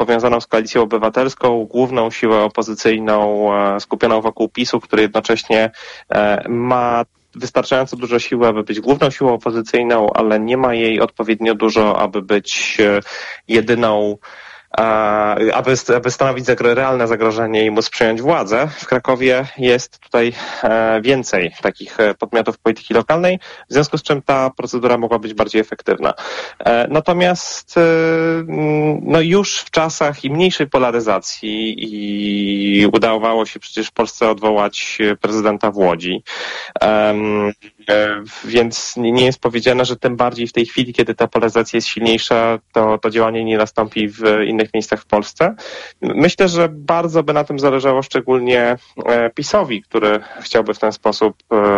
powiązaną z Koalicją Obywatelską, główną siłę opozycyjną skupioną wokół PiS-u, który jednocześnie ma wystarczająco dużo siły, aby być główną siłą opozycyjną, ale nie ma jej odpowiednio dużo, aby być jedyną, aby stanowić realne zagrożenie i móc przejąć władzę. W Krakowie jest tutaj więcej takich podmiotów polityki lokalnej, w związku z czym ta procedura mogła być bardziej efektywna. Natomiast już w czasach i mniejszej polaryzacji i udawało się przecież w Polsce odwołać prezydenta w Łodzi. Więc nie jest powiedziane, że tym bardziej w tej chwili, kiedy ta polaryzacja jest silniejsza, to działanie nie nastąpi w innych miejscach w Polsce. Myślę, że bardzo by na tym zależało szczególnie PiS-owi, który chciałby w ten sposób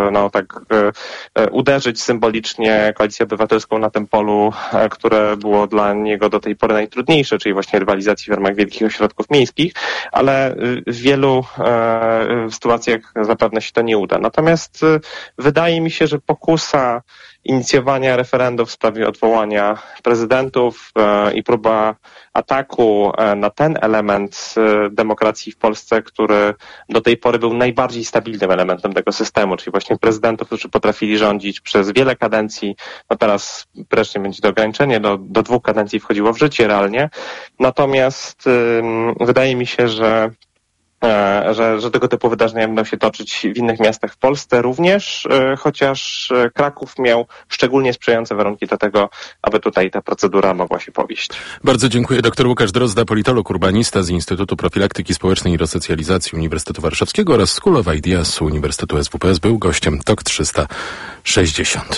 uderzyć symbolicznie Koalicję Obywatelską na tym polu, które było dla niego do tej pory najtrudniejsze, czyli właśnie rywalizacji w ramach wielkich ośrodków miejskich, ale w wielu sytuacjach zapewne się to nie uda. Natomiast wydaje mi się, że pokusa inicjowania referendum w sprawie odwołania prezydentów i próba ataku na ten element demokracji w Polsce, który do tej pory był najbardziej stabilnym elementem tego systemu, czyli właśnie prezydentów, którzy potrafili rządzić przez wiele kadencji. No teraz wreszcie będzie to ograniczenie, do 2 kadencji wchodziło w życie realnie. Natomiast wydaje mi się, że tego typu wydarzenia będą się toczyć w innych miastach w Polsce również, chociaż Kraków miał szczególnie sprzyjające warunki do tego, aby tutaj ta procedura mogła się powieść. Bardzo dziękuję. Dr Łukasz Drozda, politolog, urbanista z Instytutu Profilaktyki Społecznej i Resocjalizacji Uniwersytetu Warszawskiego oraz School of Ideas Uniwersytetu SWPS był gościem TOK 360.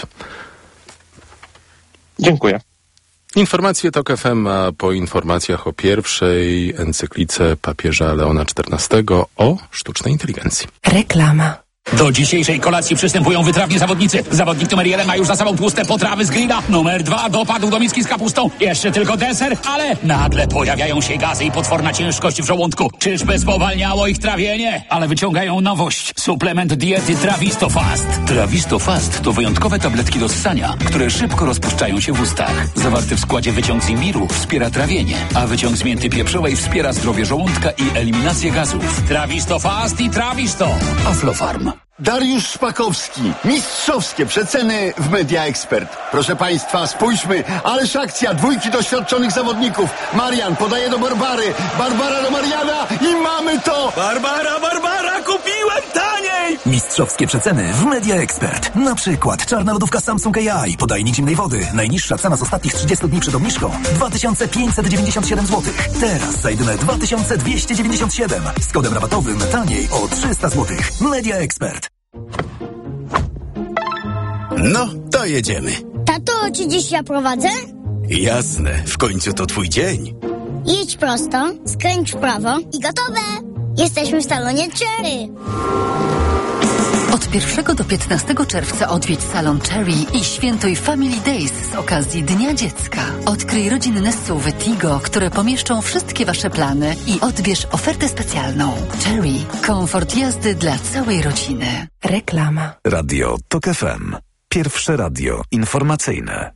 Dziękuję. Informacje TOK FM, a po informacjach o pierwszej encyklice papieża Leona XIV o sztucznej inteligencji. Reklama. Do dzisiejszej kolacji przystępują wytrawni zawodnicy. Zawodnik numer 1 ma już za sobą tłuste potrawy z grilla. Numer 2 dopadł do miski z kapustą. Jeszcze tylko deser, ale nagle pojawiają się gazy i potworna ciężkość w żołądku. Czyżby spowalniało ich trawienie? Ale wyciągają nowość. Suplement diety Trawisto Fast. Trawisto Fast to wyjątkowe tabletki do ssania, które szybko rozpuszczają się w ustach. Zawarty w składzie wyciąg z imbiru wspiera trawienie, a wyciąg z mięty pieprzowej wspiera zdrowie żołądka i eliminację gazów. Trawisto Fast i Trawisto. Aflofarm. Dariusz Szpakowski. Mistrzowskie przeceny w Media Expert. Proszę Państwa, spójrzmy. Ależ akcja. 2 doświadczonych zawodników. Marian podaje do Barbary. Barbara do Mariana i mamy to! Barbara, kupiłem taniej! Mistrzowskie przeceny w Media Expert. Na przykład czarna lodówka Samsung AI. Podajnik zimnej wody. Najniższa cena z ostatnich 30 dni przed obniżką. 2597 zł. Teraz za jedyne 2297. Z kodem rabatowym taniej o 300 zł. Media Expert. No, to jedziemy. Tato, czy dziś ja prowadzę? Jasne, w końcu to twój dzień. Jedź prosto, skręć w prawo i gotowe! Jesteśmy w salonie Cherry. Od 1 do 15 czerwca odwiedź salon Cherry i świętuj Family Days z okazji Dnia Dziecka. Odkryj rodzinne SUV-y Tigo, które pomieszczą wszystkie Wasze plany i odbierz ofertę specjalną. Cherry. Komfort jazdy dla całej rodziny. Reklama. Radio TOK FM. Pierwsze radio informacyjne.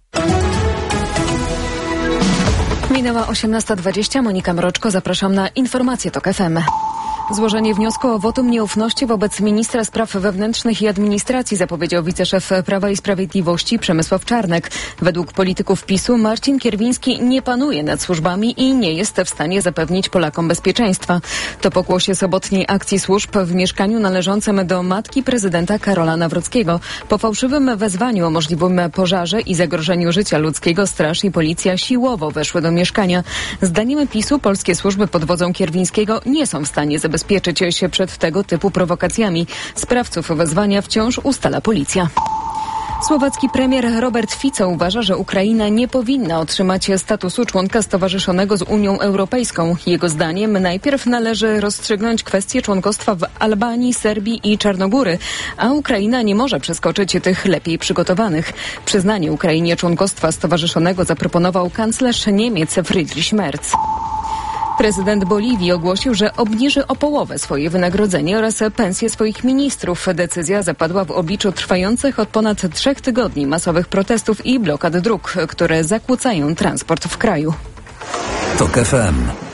Minęła 18:20. Monika Mroczko, zapraszam na informacje TOK FM. Złożenie wniosku o wotum nieufności wobec ministra spraw wewnętrznych i administracji zapowiedział wiceszef Prawa i Sprawiedliwości Przemysław Czarnek. Według polityków PiS-u Marcin Kierwiński nie panuje nad służbami i nie jest w stanie zapewnić Polakom bezpieczeństwa. To pokłosie sobotniej akcji służb w mieszkaniu należącym do matki prezydenta Karola Nawrockiego. Po fałszywym wezwaniu o możliwym pożarze i zagrożeniu życia ludzkiego straż i policja siłowo weszły do mieszkania. Zdaniem PiS-u polskie służby pod wodzą Kierwińskiego nie są w stanie zabezpieczyć się przed tego typu prowokacjami. Sprawców wezwania wciąż ustala policja. Słowacki premier Robert Fico uważa, że Ukraina nie powinna otrzymać statusu członka stowarzyszonego z Unią Europejską. Jego zdaniem najpierw należy rozstrzygnąć kwestię członkostwa w Albanii, Serbii i Czarnogóry, a Ukraina nie może przeskoczyć tych lepiej przygotowanych. Przyznanie Ukrainie członkostwa stowarzyszonego zaproponował kanclerz Niemiec Friedrich Merz. Prezydent Boliwii ogłosił, że obniży o połowę swoje wynagrodzenie oraz pensje swoich ministrów. Decyzja zapadła w obliczu trwających od ponad 3 tygodni masowych protestów i blokad dróg, które zakłócają transport w kraju. TOK FM.